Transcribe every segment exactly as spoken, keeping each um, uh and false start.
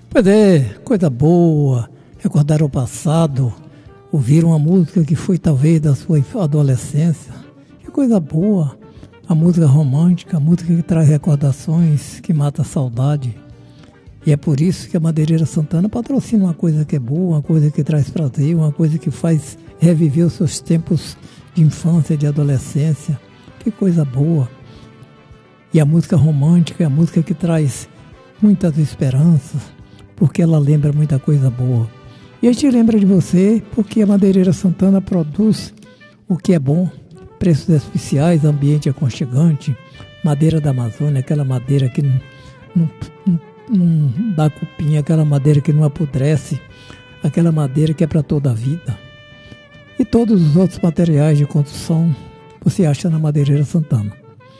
Pois é, coisa boa, recordar o passado, ouvir uma música que foi talvez da sua adolescência. Que coisa boa, a música romântica, a música que traz recordações, que mata a saudade. E é por isso que a Madeireira Santana patrocina uma coisa que é boa, uma coisa que traz prazer, uma coisa que faz reviver os seus tempos de infância, de adolescência. Que coisa boa. E a música romântica é a música que traz muitas esperanças, porque ela lembra muita coisa boa. E a gente lembra de você porque a Madeireira Santana produz o que é bom, preços especiais, ambiente aconchegante, madeira da Amazônia, aquela madeira que não, não, não, não dá cupinha, aquela madeira que não apodrece, aquela madeira que é para toda a vida. E todos os outros materiais de construção você acha na Madeireira Santana.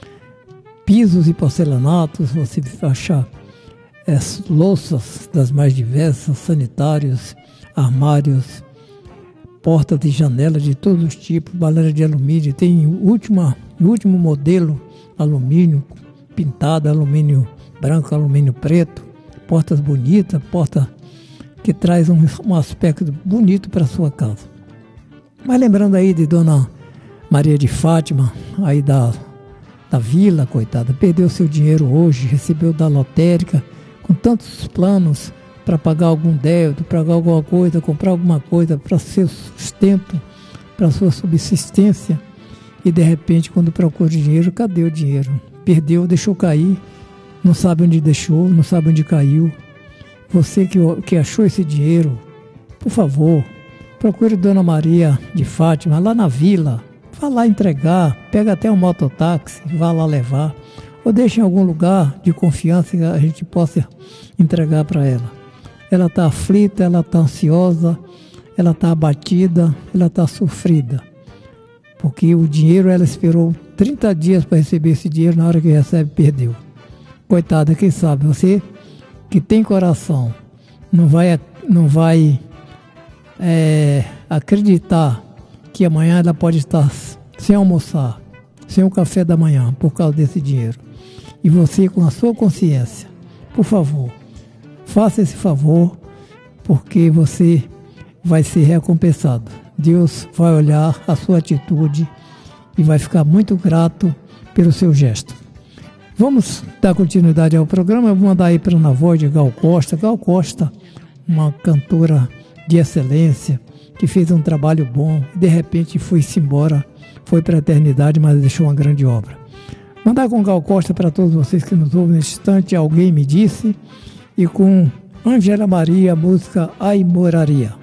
Pisos e porcelanatos, você acha é, louças das mais diversas, sanitários, armários, portas de janela de todos os tipos, baleira de alumínio, tem o último, o último modelo alumínio, pintado, alumínio branco, alumínio preto, portas bonitas, porta que traz um, um aspecto bonito para a sua casa. Mas lembrando aí de Dona Maria de Fátima, aí da, da vila, coitada, perdeu seu dinheiro hoje, recebeu da lotérica, com tantos planos para pagar algum débito, pagar alguma coisa, comprar alguma coisa para seu sustento, para sua subsistência, e de repente quando procura dinheiro, cadê o dinheiro? Perdeu, deixou cair, não sabe onde deixou, não sabe onde caiu. Você que, que achou esse dinheiro, por favor, procure Dona Maria de Fátima, lá na vila, vá lá entregar, pega até um mototáxi, vá lá levar, ou deixe em algum lugar de confiança que a gente possa entregar para ela. Ela está aflita, ela está ansiosa, ela está abatida, ela está sofrida. Porque o dinheiro, ela esperou trinta dias para receber esse dinheiro, na hora que recebe, perdeu. Coitada, quem sabe, você que tem coração, não vai, não vai é, acreditar que amanhã ela pode estar sem almoçar, sem o café da manhã, por causa desse dinheiro. E você, com a sua consciência, por favor, faça esse favor, porque você vai ser recompensado. Deus vai olhar a sua atitude e vai ficar muito grato pelo seu gesto. Vamos dar continuidade ao programa. Eu vou mandar aí para na voz de Gal Costa. Gal Costa, uma cantora de excelência, que fez um trabalho bom e de repente foi-se embora, foi para a eternidade, mas deixou uma grande obra. Mandar com Gal Costa para todos vocês que nos ouvem neste instante, Alguém Me Disse, e com Ângela Maria, a música Ai Moraria.